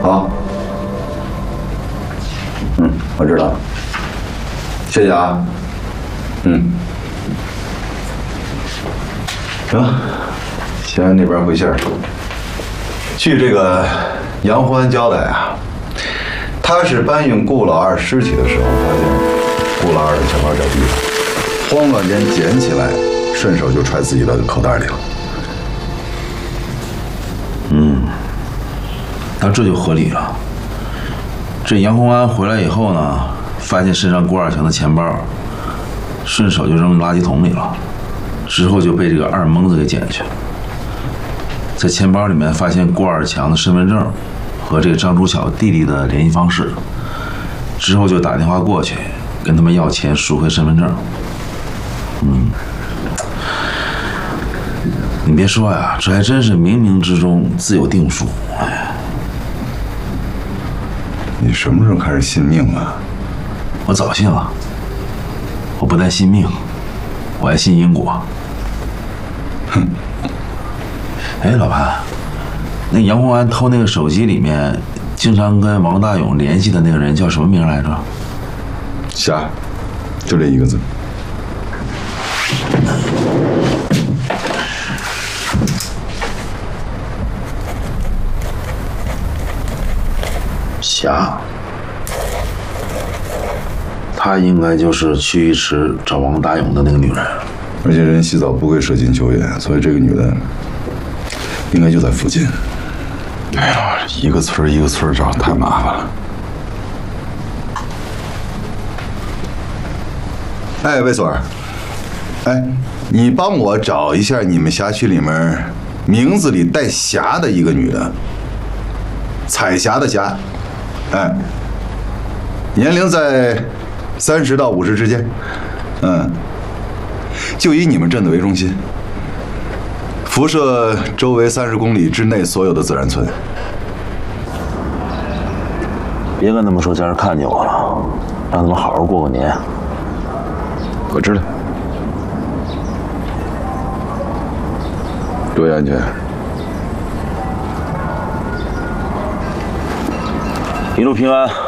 好。我知道。谢谢啊。行，先安那边回信儿。据这个杨欢交代啊，他是搬运顾老二尸体的时候，发现顾老二的钱包掉地上，慌乱间捡起来，顺手就揣自己的口袋里了。 那这就合理了。这杨洪安回来以后呢，发现身上郭二强的钱包，顺手就扔垃圾桶里了，之后就被这个二蒙子给捡去。在钱包里面发现郭二强的身份证和这个张楚晓弟弟的联系方式，之后就打电话过去跟他们要钱赎回身份证。你别说呀，这还真是冥冥之中自有定数。 你什么时候开始信命了？ 我早信了。我不但信命，我还信因果。 哼！ 哎，老潘，那杨洪安偷那个手机里面，经常跟王大勇联系的那个人叫什么名来着？ 霞，就这一个字。 霞，她应该就是去浴池找王大勇的那个女人。 而且人洗澡不会射进球员，所以这个女的应该就在附近。哎呀，一个村一个村找，太麻烦了。哎，魏所，哎，你帮我找一下你们辖区里面名字里带霞的一个女的，彩霞的霞。哎，年龄在30到50之间，就以你们镇子为中心，辐射周围30公里之内所有的自然村。 别跟他们说家人看见我了，让他们好好过个年。 我知道，注意安全。 一路平安。